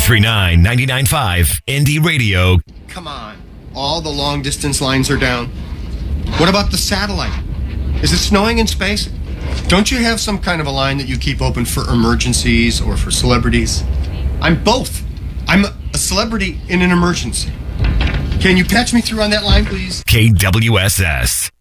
93.9, 99.5, Indie Radio. Come on. All the long-distance lines are down. What about the satellite? Is it snowing in space? Don't you have some kind of a line that you keep open for emergencies or for celebrities? I'm both. I'm a celebrity in an emergency. Can you patch me through on that line, please? KWSS.